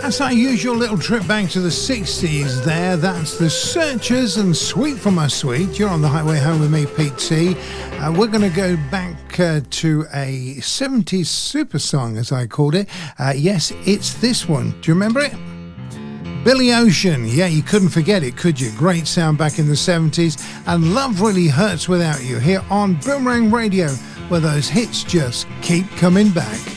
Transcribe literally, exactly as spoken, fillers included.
That's our usual little trip back to the sixties there. That's the Searchers and Sweet for My Sweet. You're on the highway home with me, Pete T. Uh, we're going to go back uh, to a seventies super song, as I called it. Uh, yes, it's this one. Do you remember it? Billy Ocean. Yeah, you couldn't forget it, could you? Great sound back in the seventies. And Love Really Hurts Without You here on Boomerang Radio, where those hits just keep coming back.